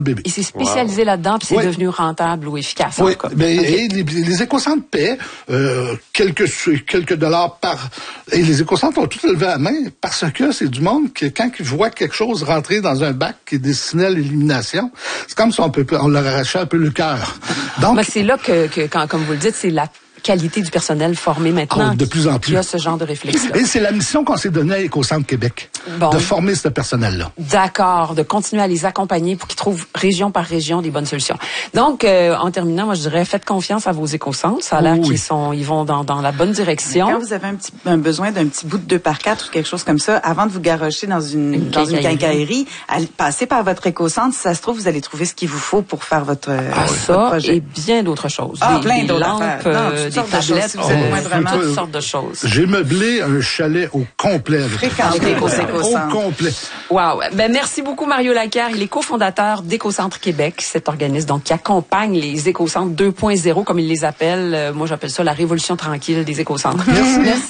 bébé. Il s'est spécialisé là-dedans, puis c'est devenu rentable ou efficace. Oui, en tout cas. mais et les éco-centres paient quelques dollars par... Et les éco-centres ont tout levé à la main parce que c'est du monde qui, quand ils voient quelque chose rentrer dans un bac qui est destiné à l'élimination, c'est comme si on leur arrachait un peu le cœur. Donc, mais c'est là que quand, comme vous le dites, c'est la qualité du personnel formé maintenant de plus en plus. Qui a ce genre de réflexe-là. Et c'est la mission qu'on s'est donnée à Éco-Centre Québec, de former ce personnel-là. D'accord, de continuer à les accompagner pour qu'ils trouvent région par région des bonnes solutions. Donc, en terminant, moi je dirais, faites confiance à vos éco-centres. Ça a l'air ils vont dans la bonne direction. Quand vous avez un besoin d'un petit bout de 2x4 ou quelque chose comme ça, avant de vous garrocher dans une quincaillerie, passez par votre éco-centre. Si ça se trouve, vous allez trouver ce qu'il vous faut pour faire votre projet. Et bien d'autres choses. Plein d'autres lampes, des tablettes, toutes sortes de choses. J'ai meublé un chalet au complet. Au complet. Wow. Ben, merci beaucoup, Mario Laquerre. Il est cofondateur d'Éco-Centre Québec, cet organisme donc qui accompagne les éco-centres 2.0, comme il les appelle. Moi, j'appelle ça la révolution tranquille des éco-centres. Merci.